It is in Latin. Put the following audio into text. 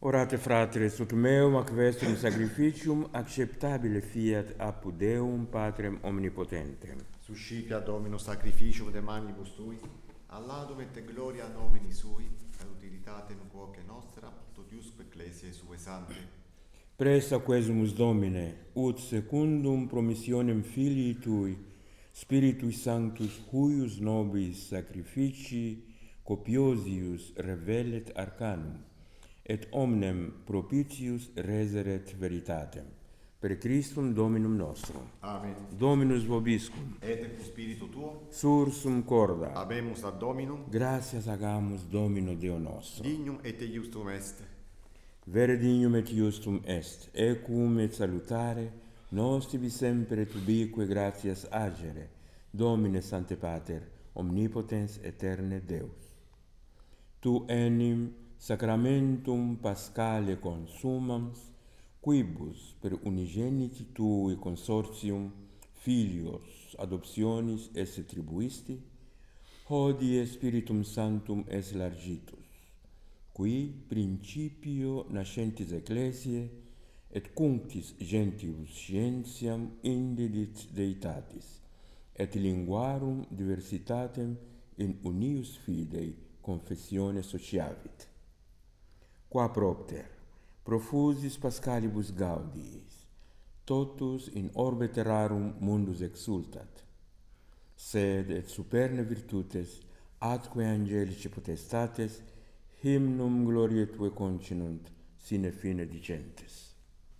Orate fratres, ut meum ac vestum sacrificium acceptabile fiat apud Deum Patrem omnipotentem. Suscipia Dominus sacrificium de manibus tuis, alladum et gloria nomini sui, et utilitatem quoque nostra, totiusque ecclesiae sue sante. Presta quesumus Domine, ut secundum promissionem Filii Tui, Spiritui Sanctus, huius nobis sacrificii copiosius revelet arcanum, et omnem propitius reseret veritatem. Per Christum Dominum nostrum. Amen. Dominus vobiscum. Et cum spiritu tuo, Sursum corda. habemus ad Dominum, Gratias agamus Domino Deo nostro. dignum et justum est. Vere dignum et justum est, equum et salutare, nos tibi sempre et ubique gratias agere, Domine Sancte Pater, omnipotens aeterne Deus. Tu enim sacramentum Paschale consumans, quibus per unigeniti Tui consortium Filios adoptionis esse tribuisti, hodie Spiritum Sanctum es largitus, qui principio nascentis ecclesiae et cunctis gentibus scientiam indidit Deitatis, et linguarum diversitatem in unius fidei confessione sociavit. Qua propter, profusis Paschalibus gaudiis, totus in orbe terrarum mundus exultat, sed et superne virtutes atque angelici potestates hymnum gloriae Tue continunt sine fine dicentes.